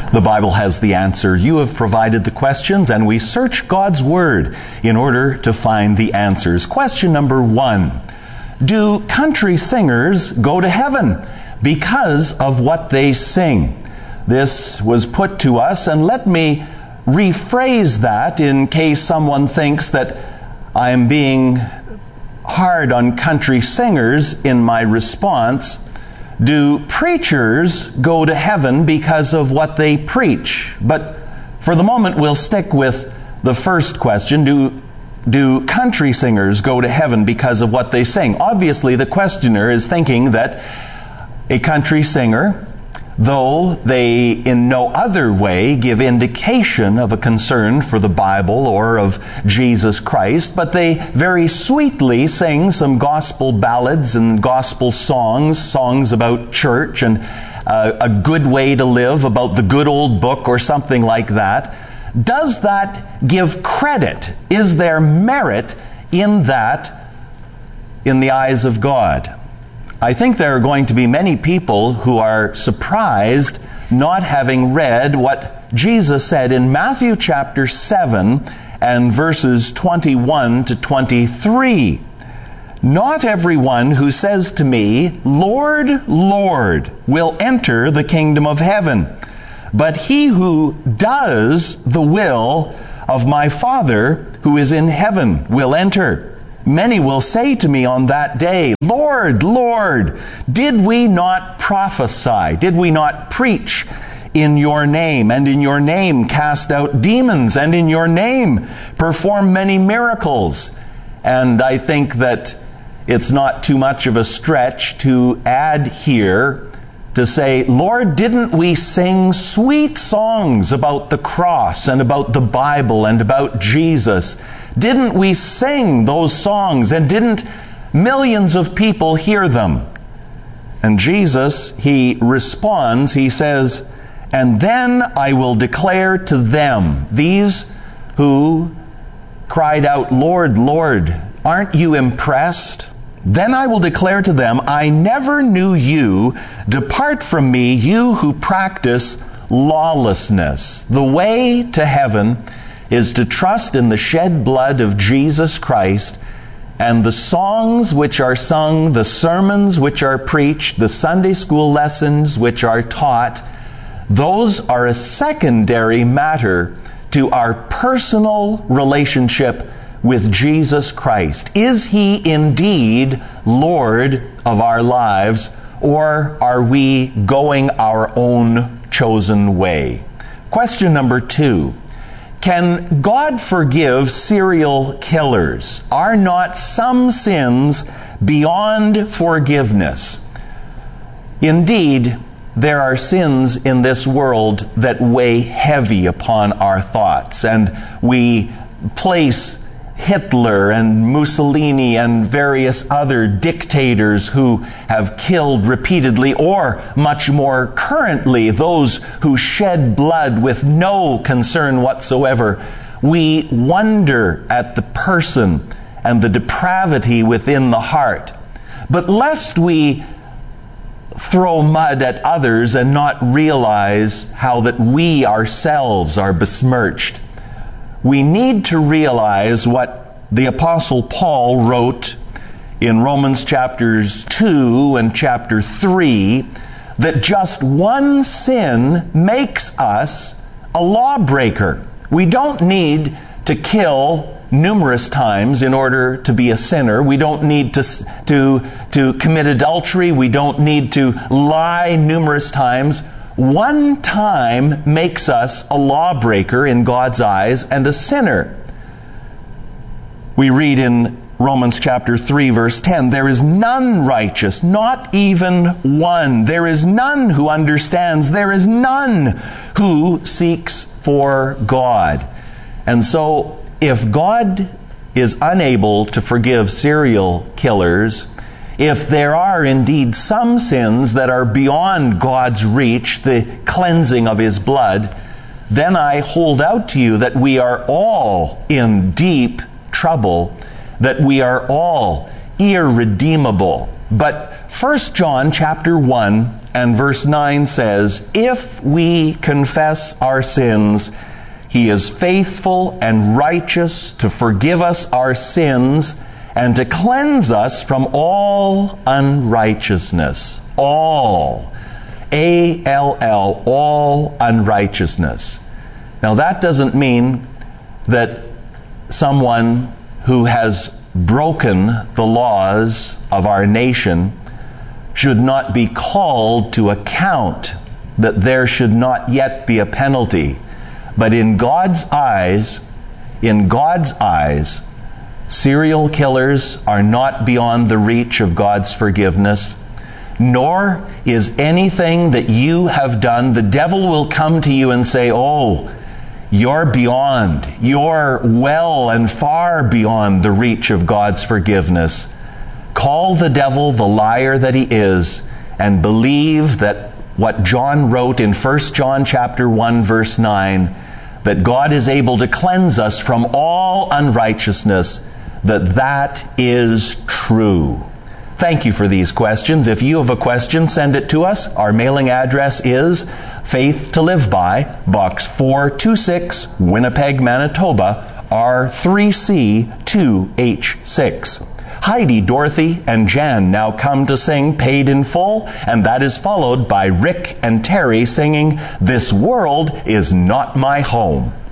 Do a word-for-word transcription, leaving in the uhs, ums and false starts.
The Bible has the answer. You have provided the questions, and we search God's Word in order to find the answers. Question number one. Do country singers go to heaven because of what they sing? This was put to us, and let me rephrase that in case someone thinks that I am being hard on country singers in my response. Do preachers go to heaven because of what they preach? But for the moment, we'll stick with the first question. Do, do country singers go to heaven because of what they sing? Obviously, the questioner is thinking that a country singer, though they in no other way give indication of a concern for the Bible or of Jesus Christ, but they very sweetly sing some gospel ballads and gospel songs, songs about church and uh, a good way to live, about the good old book or something like that. Does that give credit? Is there merit in that in the eyes of God? I think there are going to be many people who are surprised not having read what Jesus said in Matthew chapter seven and verses twenty-one to twenty-three. Not everyone who says to me, Lord, Lord, will enter the kingdom of heaven, but he who does the will of my Father who is in heaven will enter. Many will say to me on that day, Lord, Lord, did we not prophesy? Did we not preach in your name, and in your name cast out demons, and in your name perform many miracles? And I think that it's not too much of a stretch to add here to say, Lord, didn't we sing sweet songs about the cross and about the Bible and about Jesus? Didn't we sing those songs, and didn't millions of people hear them? And Jesus, he responds, he says, and then I will declare to them, these who cried out, Lord, Lord, aren't you impressed? Then I will declare to them, I never knew you. Depart from me, you who practice lawlessness. The way to heaven is to trust in the shed blood of Jesus Christ, and the songs which are sung, the sermons which are preached, the Sunday school lessons which are taught, those are a secondary matter to our personal relationship with Jesus Christ. Is He indeed Lord of our lives, or are we going our own chosen way? Question number two. Can God forgive serial killers? Are not some sins beyond forgiveness? Indeed, there are sins in this world that weigh heavy upon our thoughts, and we place Hitler and Mussolini and various other dictators who have killed repeatedly, or much more currently, those who shed blood with no concern whatsoever. We wonder at the person and the depravity within the heart. But lest we throw mud at others and not realize how that we ourselves are besmirched, we need to realize what the Apostle Paul wrote in Romans chapters two and chapter three, that just one sin makes us a lawbreaker. We don't need to kill numerous times in order to be a sinner. We don't need to, to, to commit adultery. We don't need to lie numerous times. One time makes us a lawbreaker in God's eyes and a sinner. We read in Romans chapter three, verse ten, there is none righteous, not even one. There is none who understands. There is none who seeks for God. And so, if God is unable to forgive serial killers, if there are indeed some sins that are beyond God's reach, the cleansing of His blood, then I hold out to you that we are all in deep trouble, that we are all irredeemable. But First John chapter one and verse nine says, "If we confess our sins, He is faithful and righteous to forgive us our sins and to cleanse us from all unrighteousness." All. A L L, all unrighteousness. Now that doesn't mean that someone who has broken the laws of our nation should not be called to account, that there should not yet be a penalty. But in God's eyes, in God's eyes, serial killers are not beyond the reach of God's forgiveness, nor is anything that you have done. The devil will come to you and say, "Oh, you're beyond, you're well and far beyond the reach of God's forgiveness." Call the devil the liar that he is, and believe that what John wrote in First John chapter one verse nine, that God is able to cleanse us from all unrighteousness, that that is true. Thank you for these questions. If you have a question, send it to us. Our mailing address is Faith to Live By, Box four two six, Winnipeg, Manitoba, R three C two H six. Heidi, Dorothy, and Jan now come to sing Paid in Full, and that is followed by Rick and Terry singing This World Is Not My Home.